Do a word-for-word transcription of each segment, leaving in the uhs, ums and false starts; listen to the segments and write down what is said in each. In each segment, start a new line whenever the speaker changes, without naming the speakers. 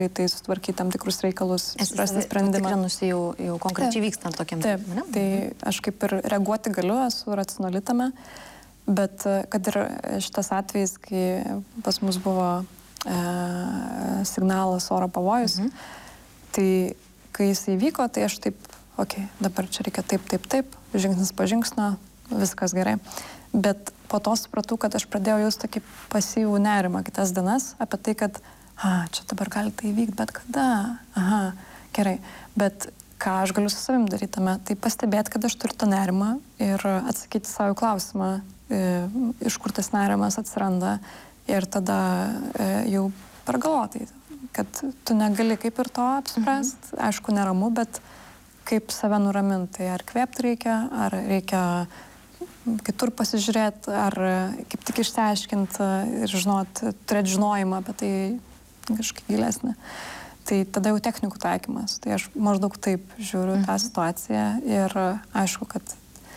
tai sutvarkyti tam tikrus reikalus, rasti sprendimą.
Tikrinusi jau, jau konkrečiai vykstant tokiam.
Taip, ne? Tai aš kaip ir reaguoti galiu, esu racionali tame, bet kad ir šitas atvejis, kai pas mus buvo e, signalas oro pavojus, mhm. tai kai jis įvyko, tai aš taip, okei, okay, dabar čia reikia taip, taip, taip, žingsnis po žingsnio, viskas gerai. Bet po to supratau, kad aš pradėjau jausti tokį pasyvų nerimą kitas dienas apie tai, kad a, čia dabar gali tai įvykti, bet kada? Aha, gerai. Bet ką aš galiu su savim daryti tame, tai pastebėti, kad aš turiu tą nerimą ir atsakyti savo klausimą, e, iš kur tas nerimas atsiranda ir tada e, jau pargalvotai, kad tu negali kaip ir to apspręsti, mhm. aišku, neramu, bet kaip save nuraminti, tai ar kvėpti reikia, ar reikia kitur pasižiūrėti, ar kaip tik išsiaiškinti ir žinot, turėti žinojimą apie tai kažkaip gilesnį. Tai tada jau technikų taikymas. Tai aš maždaug taip žiūriu mhm. tą situaciją ir aišku, kad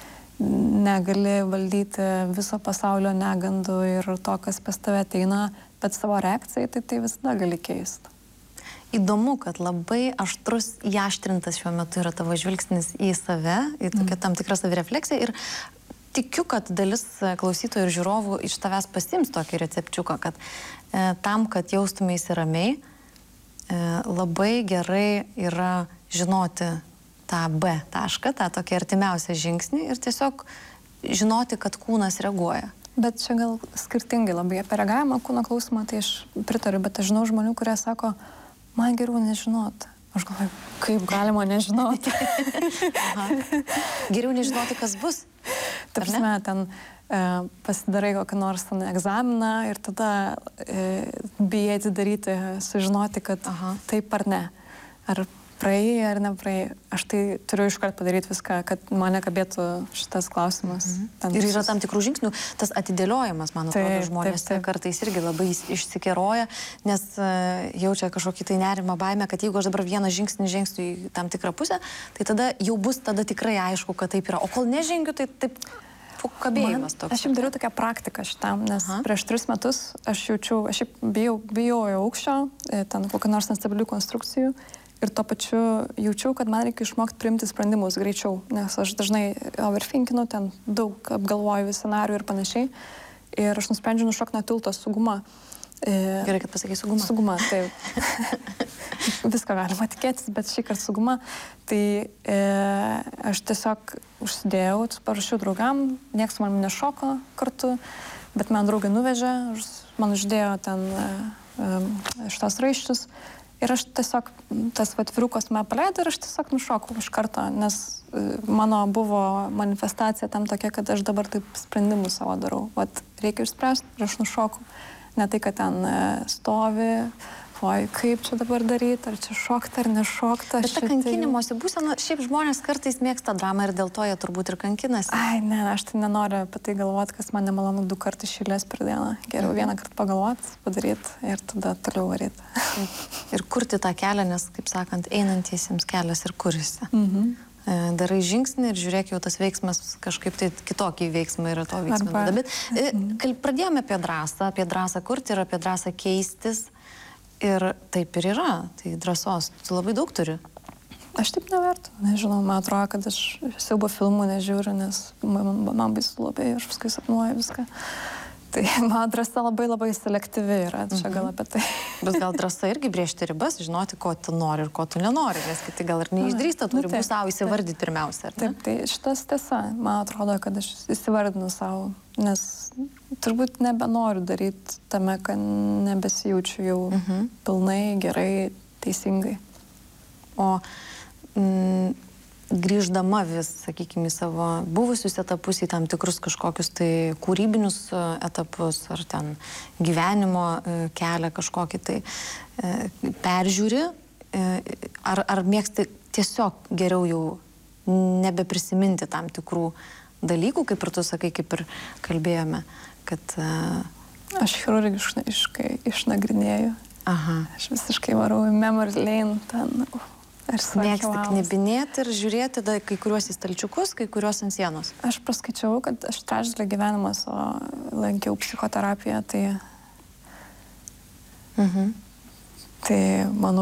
negali valdyti viso pasaulio negandų ir to, kas pas tave ateina, bet savo reakcijai tai tai visada gali keisti.
Įdomu, kad labai aštrus, įaštrintas šiuo metu yra tavo žvilgsnis į save, į tokią tam tikrą savirefleksiją ir tikiu, kad dalis klausytojų ir žiūrovų iš tavęs pasiims tokį recepčiuką, kad e, tam, kad jaustumėsi ramiai, e, labai gerai yra žinoti tą B tašką, tą tokį artimiausią žingsnį ir tiesiog žinoti, kad kūnas reaguoja.
Bet čia gal skirtingai labai apie reagavimą, kūno klausimą, tai aš pritariu, bet aš žinau žmonių, kurie sako, man geriau nežinoti. Aš galvoju, kaip galima nežinoti.
Geriau nežinoti, kas bus.
Taip, ne, ten e, pasidarai kokį nors ten egzaminą ir tada e, bijai atidaryti, sužinoti, kad aha. Taip ar ne. Ar praėjai ar nepraėjai. Aš tai turiu iškart padaryti viską, kad mane kabėtų šitas klausimas.
Mhm. Ir yra tam tikrų žingsnių. Tas atidėliojimas, man atrodo, taip, žmonės taip, taip. Kartais irgi labai išsikeroja, nes uh, jaučia kažkokį tai nerimą, baimę, kad jeigu aš dabar vieną žingsnį žengsiu į tam tikrą pusę, tai tada jau bus tada tikrai aišku, kad taip yra. O kol nežengiu, tai taip kabėjimas toks.
Aš šiaip dariau tokią praktiką šitam, nes aha. Prieš tris metus aš jaučiau, aš šiaip bijau, bijojau aukščio, ten kokią nors nestabilių konstrukcijų. Ir tuo pačiu jaučiau, kad man reikia išmokti priimti sprendimus greičiau, nes aš dažnai overthinkinu, ten daug apgalvoju vis scenarių ir panašiai. Ir aš nusprendžiau nušokti nuo tilto su guma.
Gerai, kad pasakai su guma.
Su guma, taip. Viską galima tikėtis, bet šį kartą su guma. Tai e, aš tiesiog užsidėjau, parašiau draugam, nieks man nešoko kartu, bet man draugai nuvežė, man uždėjo ten e, e, šitos raiščius. Ir aš tiesiog, tas vat vyrukas mane paleido ir aš tiesiog nušokau iš karto, nes mano buvo manifestacija tam tokia, kad aš dabar taip sprendimus savo darau. Vat reikia išspręsti ir aš nušokau. Ne tai, kad ten stovi, oi, kaip čia dabar daryti, ar čia šokti, ar nešokti.
Bet ta kankinimosi būsena, šiaip žmonės kartais mėgsta dramą ir dėl to jie turbūt ir kankinasi.
Ai, ne, aš tai nenoriu apie tai galvoti, kas man nemalonu du kartus iš eilės per dieną. Geriau vieną kartą pagalvoti, padaryti ir tada toliau varyti.
Ir kurti tą kelią, nes, kaip sakant, einantiesiems kelias ir kurisi.
Mhm.
Darai žingsnį ir žiūrėk, jau tas veiksmas kažkaip tai kitokį veiksmą yra to veiksmą. Arba... Bet mhm. pradėjome apie drąsą, apie drąsą kurti ir apie drąsą keistis. Ir taip ir yra, tai drąsos, tu labai daug turi.
Aš taip nevertu, nežinau, man atrodo, kad aš siaubo filmų nežiūriu, nes man, man baisu labai, aš paskui sapnuoju viską. Tai man drąsa labai labai selektyvi yra, čia gal apie tai.
Bet gal drąsa irgi brėžti ribas, žinoti, ko tu nori ir ko tu nenori, nes kiti gal ir neišdrįsta tų ribų savo įsivardyti pirmiausia, ar ne?
Taip, tai šitas tiesa, man atrodo, kad aš įsivardinu savo, nes turbūt nebenoriu daryti tame, kad nebesijaučiu jau mhm. pilnai, gerai, teisingai.
O mm, grįždama vis, sakykime, į savo buvusius etapus, į tam tikrus kažkokius tai kūrybinius etapus, ar ten gyvenimo kelią kažkokį tai peržiūri, ar, ar mėgsti tiesiog geriau jau nebeprisiminti tam tikrų dalykų, kaip ir tu sakai, kaip ir kalbėjome, kad...
Aš chirurgiškai išnagrinėju.
Aha.
Aš visiškai varau į memory lane, ten...
Mėgsti knibinėti ir žiūrėti da, kai kuriuos į stalčiukus, kai kuriuos ant sienos.
Aš paskaičiau, kad aš trečdalį gyvenimas, o lankiau psichoterapiją, tai...
Mhm.
Tai manau,